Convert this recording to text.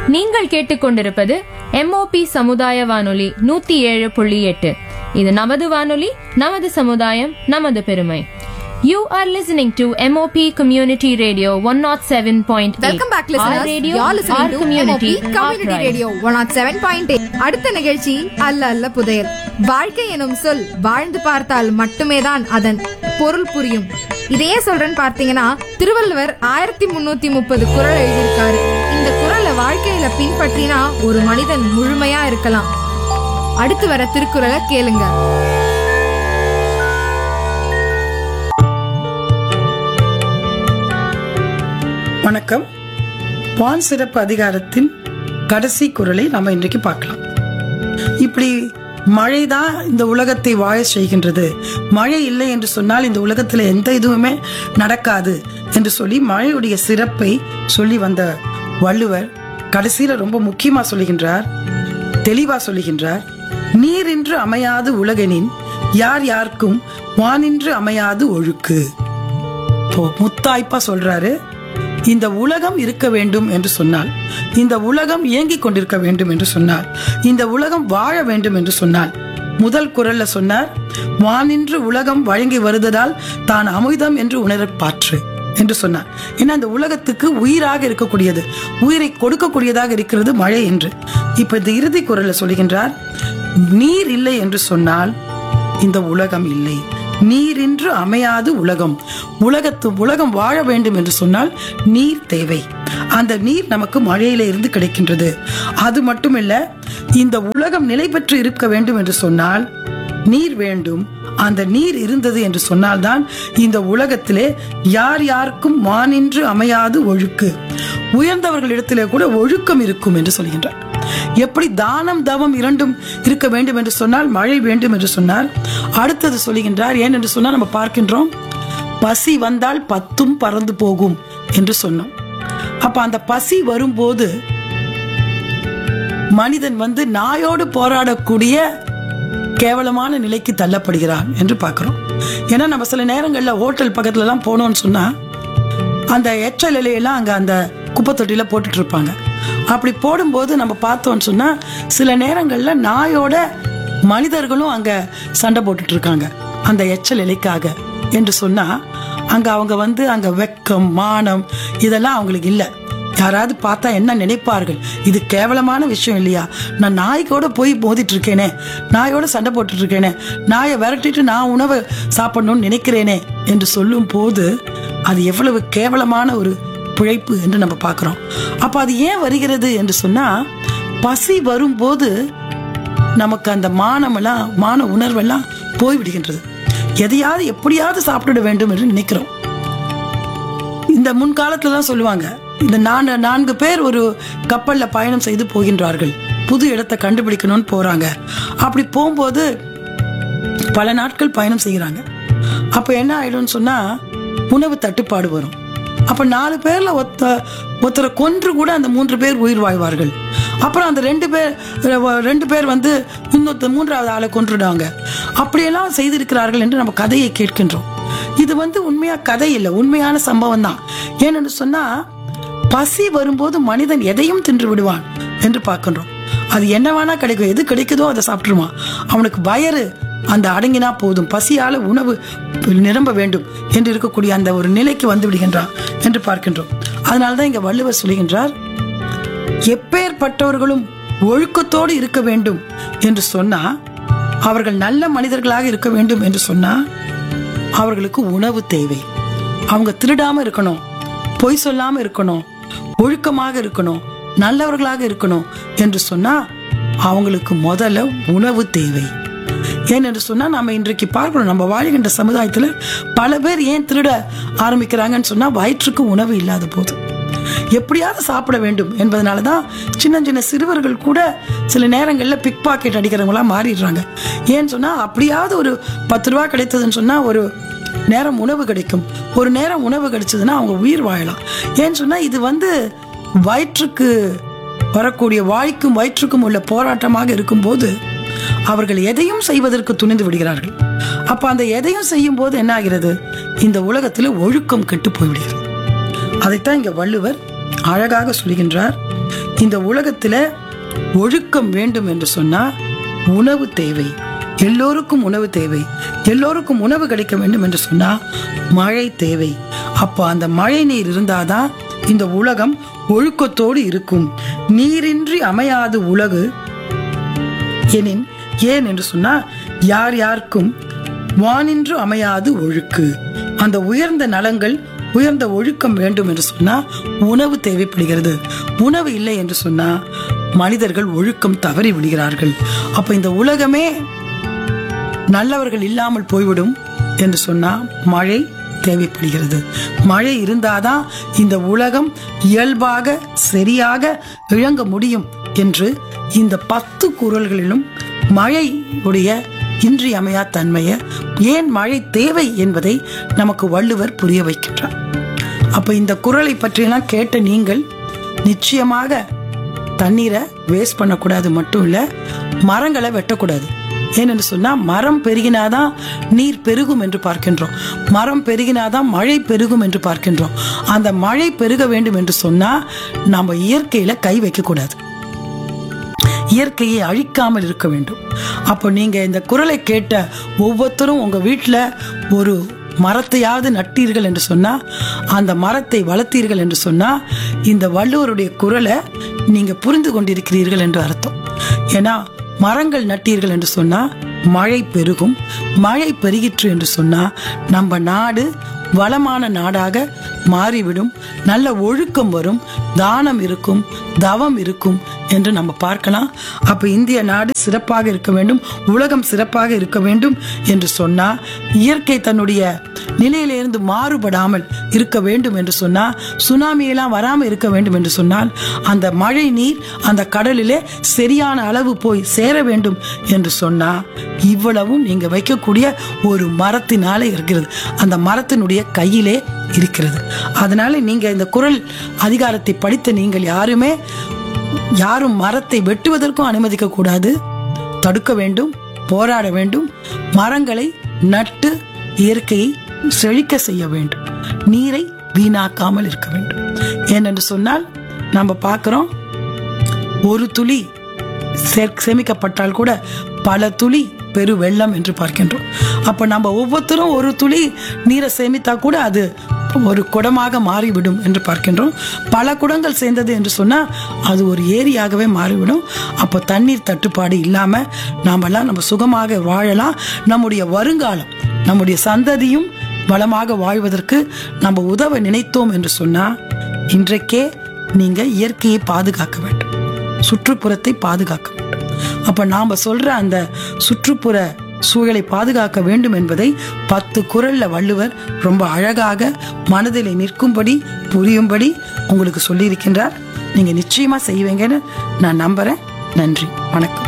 நீங்கள் கேட்டுக்கொண்டிருப்பது MOP சமுதாய வானொலி 107.8. இது நமது வானொலி, நமது சமுதாயம், நமது பெருமை. You are listening to MOP Community Radio 107.8. Welcome back, listeners. You're listening to MOP Community Radio 107.8. அடுத்த நிகழ்ச்சி அல்ல அல்ல புதையல். வாழ்க்கை எனும் சொல் வாழ்ந்து பார்த்தால் மட்டுமே தான் அதன் பொருள் புரியும். இதையே சொல்றேன்னு பார்த்தீங்கன்னா, திருவள்ளுவர் 1330 குறள் எழுதியிருக்காரு. இந்த குறளை வாழ்க்கையில பின்பற்றினா ஒரு மனிதன் முழுமையா இருக்கலாம். அடுத்து வர திருக்குறளை கேளுங்க. வணக்கம். வான் சிறப்பு அதிகாரத்தின் கடைசி குறளை நம்ம இன்றைக்கு பார்க்கலாம். இப்படி மழைதான் இந்த உலகத்தை வாழ செய்கின்றது, மழை இல்லை என்று சொன்னால் இந்த உலகத்துல எந்த இதுவுமே நடக்காது என்று சொல்லி மழையுடைய சிறப்பை சொல்லி வந்த வள்ளுவர் கடைசியில ரொம்ப முக்கியமா சொல்லுகின்றார், தெளிவா சொல்லுகின்றார். நீரின்று அமையாது உலகெனின் யார் யாருக்கும் வானின்று அமையாது ஒழுக்கு. முத்தாய்ப்பா சொல்றாரு, இந்த உலகம் இருக்க வேண்டும் என்று சொன்னால், இந்த உலகம் இயங்கிக் கொண்டிருக்க வேண்டும் என்று சொன்னால், இந்த உலகம் வாழ வேண்டும் என்று சொன்னால், முதல் குறள்ல சொன்னார், வானின்று உலகம் வழங்கி வருவதால் தான் அமுதம் என்று உணரப்பாற்று என்று சொன்னார். ஏன்னா இந்த உலகத்துக்கு உயிராக இருக்கக்கூடியது, உயிரை கொடுக்கக்கூடியதாக இருக்கிறது மழை என்று. இப்ப இந்த இறுதி குறள்ல சொல்லுகின்றார், நீர் இல்லை என்று சொன்னால் இந்த உலகம் இல்லை. நீரின்று அமையாது உலகம். உலகம் வாழ வேண்டும் என்று சொன்னால் நீர் தேவை. அந்த நீர் நமக்கு மழையில இருந்து கிடைக்கின்றது. அது மட்டுமில்ல, இந்த உலகம் நிலை பெற்று இருக்க வேண்டும் என்று சொன்னால் நீர் வேண்டும். அந்த நீர் இருந்தது என்று சொன்னால்தான் இந்த உலகத்திலே யார் யாருக்கும் வானின்று அமையாது ஒழுக்கு. உயர்ந்தவர்களிடத்திலே கூட ஒழுக்கம் இருக்கும் என்று சொல்கின்றார். எப்படி தானம் தவம் இரண்டும் இருக்க வேண்டும் என்று சொன்னால் மழை வேண்டும் என்று சொன்னார். அடுத்தது சொல்லுகின்றார், ஏன் என்று சொன்னால் நம்ம பார்க்கின்றோம், பசி வந்தால் பத்தும் பறந்து போகும் என்று சொன்னோம். அப்ப அந்த பசி வரும்போது மனிதன் நாயோடு போராடக்கூடிய கேவலமான நிலைக்கு தள்ளப்படுகிறான் என்று பார்க்கிறோம். ஏன்னா நம்ம சில நேரங்கள்ல ஹோட்டல் பக்கத்துல எல்லாம் போனோம்னு சொன்னா அந்த எச்சல் இலையெல்லாம் அங்க அந்த குப்பை தொட்டியில போட்டுட்டு இருப்பாங்க. அப்படி போடும்போது நம்ம பார்த்தோம்னு சொன்னா சில நேரங்கள்ல நாயோட மனிதர்களும் அங்க சண்டை போட்டுட்டு இருக்காங்க அந்த எச்சல் இலைக்காக என்று சொன்னா, அங்க அவங்க அங்க வெக்கம் மானம் இதெல்லாம் அவங்களுக்கு இல்ல. யாராவது பார்த்தா என்ன நினைப்பார்கள், இது கேவலமான விஷயம் இல்லையா, நான் நாய்க்கோட போய் மோதிட்டு இருக்கேனே, நாயோட சண்டை போட்டுட்டு இருக்கேனே, நாயை விரட்டிட்டு நான் உணவை சாப்பிடணும்னு நினைக்கிறேனே என்று சொல்லும் போது அது எவ்வளவு கேவலமான ஒரு பிழைப்பு என்று நம்ம பார்க்கிறோம். அப்ப அது ஏன் வருகிறது என்று சொன்னா, பசி வரும்போது நமக்கு அந்த மான உணர்வெல்லாம் போய்விடுகின்றது. எதையாவது எப்படியாவது சாப்பிட வேண்டும் என்று நினைக்கிறோம். இந்த முன்காலத்துல தான் சொல்லுவாங்க, இந்த 4 பேர் ஒரு கப்பல்ல பயணம் செய்து போகின்றார்கள், புது இடத்தை கண்டுபிடிக்கணும்னு போறாங்க. அப்படி போகும்போது பல நாட்கள் பயணம் செய்யறாங்க. அப்ப என்ன ஆயிடும்னு சொன்னா உணவு தட்டுப்பாடு வரும். அப்ப 4 பேர்ல ஒருத்தரை கொன்று கூட அந்த 3 பேர் உயிர் வாழ்வார்கள். அப்புறம் அந்த 2 பேர் இன்னொருத்த 3வது ஆளை கொன்றுடாங்க. அப்படியெல்லாம் செய்திருக்கிறார்கள் என்று நம்ம கதையை கேட்கின்றோம். இது உண்மையா கதை இல்லை, உண்மையான சம்பவம் தான். ஏன்னு சொன்னா, பசி வரும்போது மனிதன் எதையும் தின்று விடுவான் என்று பார்க்கின்றோம். அது என்ன வேணா கிடைக்கும், எது கிடைக்குதோ அதை சாப்பிட்டுருவான். அவனுக்கு வயிறு அந்த அடங்கினா போதும், பசியால உணவு நிரம்ப வேண்டும் என்று இருக்கக்கூடிய அந்த ஒரு நிலைக்கு வந்து விடுகின்றான் என்று பார்க்கின்றோம். அதனால்தான் இங்க வள்ளுவர் சொல்லுகின்றார், எப்பேற்பட்டவர்களும் ஒழுக்கத்தோடு இருக்க வேண்டும் என்று சொன்னா, அவர்கள் நல்ல மனிதர்களாக இருக்க வேண்டும் என்று சொன்னா அவர்களுக்கு உணவு தேவை. அவங்க திருடாம இருக்கணும், பொய் சொல்லாம இருக்கணும், ஒழுக்கமாக இருக்கணும், நல்லவர்களாக இருக்கணும் என்று சொன்னா அவங்களுக்கு முதல்ல உணவு தேவை. ஏன்னு சொன்னா நம்ம இன்றைக்கு பார்க்கணும், நம்ம வாழ்கின்ற சமுதாயத்துல பல பேர் ஏன் திருட ஆரம்பிக்கிறாங்கன்னு சொன்னா, வயிற்றுக்கு உணவு இல்லாத போது எப்படியாவது சாப்பிட வேண்டும் என்பதனாலதான் சின்ன சின்ன சிறுவர்கள் கூட சில நேரங்கள்ல பிக் பாக்கெட் அடிக்கிறவங்களா மாறிடுறாங்க. ஏன்னு சொன்னா, அப்படியாவது ஒரு 10 ரூபாய் கிடைத்ததுன்னு சொன்னா ஒரு நேரம் உணவு கிடைக்கும். ஒரு நேரம் உணவு கிடைச்சதுன்னா அவங்க உயிர் வாழலாம். ஏன்னு சொன்னா, இது வயிற்றுக்கு வரக்கூடிய வாய்க்கும் வயிற்றுக்கும் உள்ள போராட்டமாக இருக்கும் போது அவர்கள் எதையும் செய்வதற்கு துணிந்து விடுகிறார்கள். அப்ப அந்த எதையும் செய்யும் போது என்ன ஆகிறது, இந்த உலகத்துல ஒழுக்கம் கெட்டு போய்விடுகிறது. அதைத்தான் இங்க வள்ளுவர் அழகாக சொல்கின்றார். இந்த உலகத்துல ஒழுக்கம் வேண்டும் என்று சொன்னா உணவு தேவை. எல்லோருக்கும் உணவு தேவை. எல்லோருக்கும் உணவு கிடைக்க வேண்டும் என்று சொன்னா மழை தேவை. அப்போ அந்த மழை நீர் இருந்தாதான் இந்த உலகம் ஒழுக்கத்தோடு இருக்கும். நீரின்றி அமையாது உலகு எனின் ஏன் என்று சொன்னா யார் யாருக்கும் வானின்று அமையாது ஒழுக்கு. அந்த உயர்ந்த நலங்கள், உயர்ந்த ஒழுக்கம் வேண்டும் என்று சொன்னா உணவு தேவைப்படுகிறது. உணவு இல்லை என்று சொன்னா மனிதர்கள் ஒழுக்கம் தவறி விடுகிறார்கள். அப்ப இந்த உலகமே நல்லவர்கள் இல்லாமல் போய்விடும் என்று சொன்னா மழை தேவைப்படுகிறது. மழை இருந்தாதான் இந்த உலகம் இயல்பாக சரியாக இயங்க முடியும் என்று இந்த 10 குறள்களிலும் மழையுடைய இன்றியமையா தன்மையை, ஏன் மழை தேவை என்பதை நமக்கு வள்ளுவர் புரிய வைக்கின்றார். அப்ப இந்த குறளை பற்றியெல்லாம் கேட்ட நீங்கள் நிச்சயமாக தண்ணீரை வேஸ்ட் பண்ணக்கூடாது, மட்டும் இல்ல மரங்களை வெட்டக்கூடாது. ஏனென்று சொன்னா மரம் பெருகினாதான் நீர் பெருகும் என்று பார்க்கின்றோம். மரம் பெருகினாதான் மழை பெருகும் என்று பார்க்கின்றோம். அந்த மழை பெருக வேண்டும் என்று சொன்னா நாம இயற்கையில கை வைக்க கூடாது, இயற்கையை அழிக்காமல் இருக்க வேண்டும். அப்போ நீங்க இந்த குறளை கேட்ட ஒவ்வொருத்தரும் உங்க வீட்டுல ஒரு மரத்தையாவது நட்டீர்கள் என்று சொன்னா, அந்த மரத்தை வளர்த்தீர்கள் என்று சொன்னா இந்த வள்ளுவருடைய குறளை நீங்க புரிந்து கொண்டிருக்கிறீர்கள் என்று அர்த்தம். ஏன்னா மரங்கள் நட்டீர்கள் என்று சொன்னா மழை பெருகும். மழை பெருகிற்று என்று சொன்னா நம்ம நாடு வளமான நாடாக மாறிவிடும். நல்ல ஒழுக்கம் வரும், தானம் இருக்கும், தவம் இருக்கும் என்று நம்ம பார்க்கலாம். அப்ப இந்திய நாடு சிறப்பாக இருக்க வேண்டும், உலகம் சிறப்பாக இருக்க வேண்டும் என்று சொன்னா, இயற்கை தன்னுடைய நிலையிலிருந்து மாறுபடாமல் இருக்க வேண்டும் என்று சொன்னா, சுனாமியெல்லாம் வராமல் இருக்க வேண்டும் என்று சொன்னால் அந்த மழை நீர் அந்த கடலிலே சரியான அளவு போய் சேர வேண்டும் என்று சொன்னா இவ்வளவும் நீங்க வைக்கக்கூடிய ஒரு மரத்தினால இருக்கிறது, அந்த மரத்தினுடைய கையிலே இருக்கிறது. அதனால நீங்க இந்த குறள் அதிகாரத்தை படித்த நீங்கள் யாரும் மரத்தை வெட்டுவதற்கும் அனுமதிக்க கூடாது, தடுக்க வேண்டும், போராட வேண்டும். மரங்களை நட்டு இயற்கையை செழிக்க செய்ய வேண்டும், நீரை வீணாக்காமல் இருக்க வேண்டும். ஏனென்று சொன்னால் நம்ம பார்க்கிறோம், ஒரு துளி சேமிக்கப்பட்டால் கூட பல துளி பெரு வெள்ளம் என்று பார்க்கின்றோம். அப்ப நம்ம ஒவ்வொருத்தரும் ஒரு துளி நீரை சேமித்தா கூட அது ஒரு குடமாக மாறிவிடும் என்று பார்க்கின்றோம். பல குடங்கள் சேர்ந்தது என்று சொன்னா அது ஒரு ஏரியாகவே மாறிவிடும். அப்போ தண்ணீர் தட்டுப்பாடு இல்லாம நாமெல்லாம் நம்ம சுகமாக வாழலாம். நம்முடைய வருங்காலம், நம்முடைய சந்ததியும் வளமாக வாழ்வதற்கு நம்ம உதவ நினைத்தோம் என்று சொன்னா இன்றைக்கே நீங்க இயற்கையை பாதுகாக்க வேண்டும், சுற்றுப்புறத்தை பாதுகாக்க வேண்டும். அப்ப நாம சொல்ற அந்த சுற்றுப்புற சூழலை பாதுகாக்க வேண்டும் என்பதை 10 குறள்ல வள்ளுவர் ரொம்ப அழகாக மனதிலே நிற்கும்படி புரியும்படி உங்களுக்கு சொல்லியிருக்கின்றார். நீங்க நிச்சயமா செய்வீங்கன்னு நான் நம்புறேன். நன்றி, வணக்கம்.